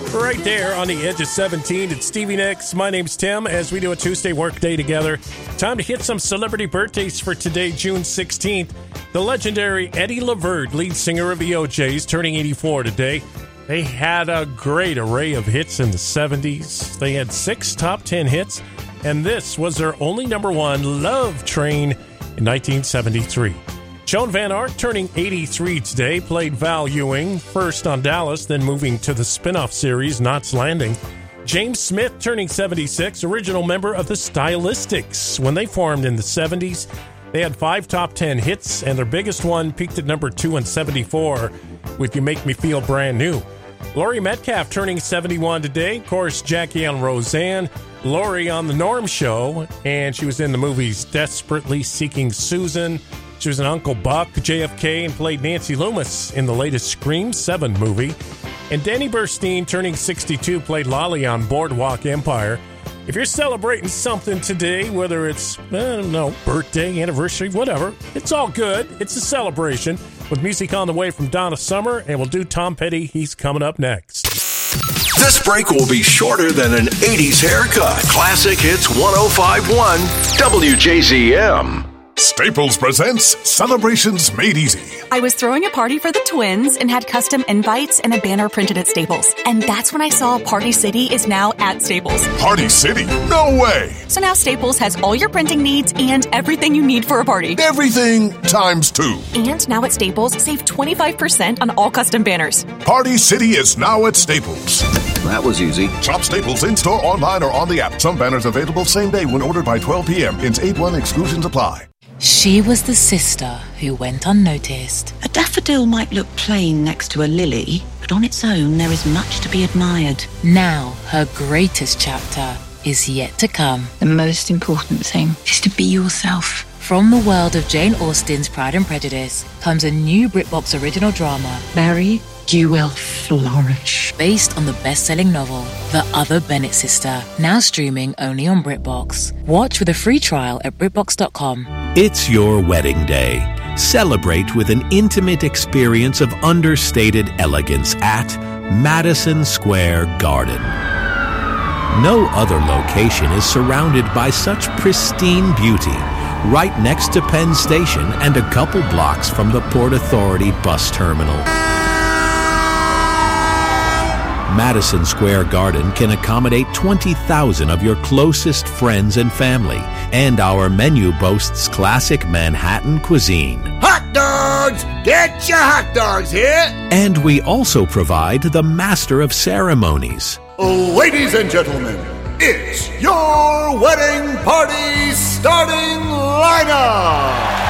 Right there on the edge of 17. It's Stevie Nicks. My name's Tim. As we do a Tuesday work day together, time to hit some celebrity birthdays for today, June 16th. The legendary Eddie LaVerde, lead singer of the OJs, turning 84 today. They had a great array of hits in the 70s. They had 6 top 10 hits, and this was their only number 1, Love Train, in 1973. Joan Van Ark, turning 83 today, played Val Ewing, first on Dallas, then moving to the spin-off series Knots Landing. James Smith, turning 76, original member of the Stylistics. When they formed in the 70s, they had 5 top 10 hits, and their biggest one peaked at number 2 in 74 with You Make Me Feel Brand New. Laurie Metcalf, turning 71 today. Of course, Jackie and Roseanne. Laurie on The Norm Show, and she was in the movies Desperately Seeking Susan. She was in Uncle Buck, JFK, and played Nancy Loomis in the latest Scream 7 movie. And Danny Burstein, turning 62, played Lolly on Boardwalk Empire. If you're celebrating something today, whether it's, birthday, anniversary, whatever, it's all good. It's a celebration with music on the way from Donna Summer, and we'll do Tom Petty. He's coming up next. This break will be shorter than an 80s haircut. Classic Hits 105.1 WJZM. Staples presents Celebrations Made Easy. I was throwing a party for the twins and had custom invites and a banner printed at Staples. And that's when I saw Party City is now at Staples. Party City? No way! So now Staples has all your printing needs and everything you need for a party. Everything times 2. And now at Staples, save 25% on all custom banners. Party City is now at Staples. That was easy. Shop Staples in-store, online, or on the app. Some banners available same day when ordered by 12 p.m. Ins 8-1 exclusions apply. She was the sister who went unnoticed. A daffodil might look plain next to a lily, but on its own there is much to be admired. Now her greatest chapter is yet to come. The most important thing is to be yourself. From the world of Jane Austen's Pride and Prejudice comes a new BritBox original drama, Mary, you will flourish. Based on the best-selling novel, The Other Bennett Sister, now streaming only on BritBox. Watch with a free trial at BritBox.com. It's your wedding day. Celebrate with an intimate experience of understated elegance at Madison Square Garden. No other location is surrounded by such pristine beauty, right next to Penn Station and a couple blocks from the Port Authority bus terminal. Madison Square Garden can accommodate 20,000 of your closest friends and family, and our menu boasts classic Manhattan cuisine. Hot dogs! Get your hot dogs here! And we also provide the master of ceremonies. Ladies and gentlemen, it's your wedding party starting lineup!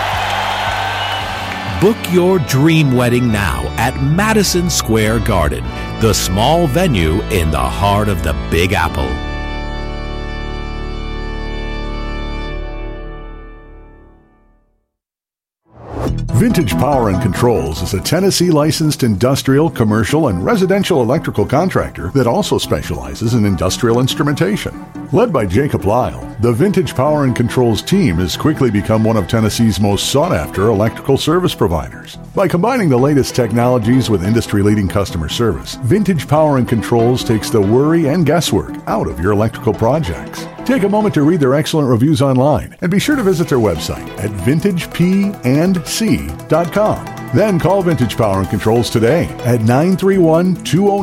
Book your dream wedding now at Madison Square Garden, the small venue in the heart of the Big Apple. Vintage Power and Controls is a Tennessee licensed industrial, commercial, and residential electrical contractor that also specializes in industrial instrumentation. Led by Jacob Lyle, the Vintage Power and Controls team has quickly become one of Tennessee's most sought-after electrical service providers. By combining the latest technologies with industry-leading customer service, Vintage Power and Controls takes the worry and guesswork out of your electrical projects. Take a moment to read their excellent reviews online and be sure to visit their website at vintagepandc.com. Then call Vintage Power and Controls today at 931-209